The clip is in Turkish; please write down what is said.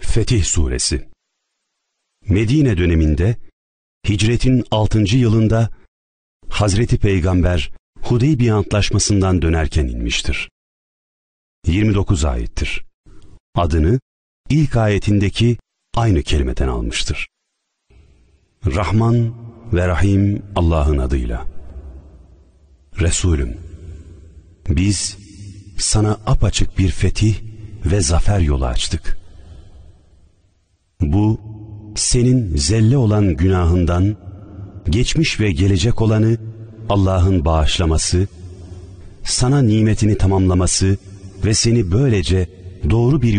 Fetih Suresi. Medine döneminde hicretin 6. yılında Hazreti Peygamber Hudeybiye Antlaşması'ndan dönerken inmiştir. 29 ayettir. Adını ilk ayetindeki aynı kelimeden almıştır. Rahman ve Rahim Allah'ın adıyla. Resulüm, biz sana apaçık bir fetih ve zafer yolu açtık. Bu, senin zelle olan günahından, geçmiş ve gelecek olanı Allah'ın bağışlaması, sana nimetini tamamlaması ve seni böylece doğru bir